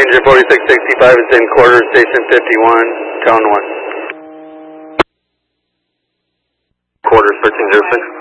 Ranger 4665 is in quarter, station 51, tone 1. Quarter 1306.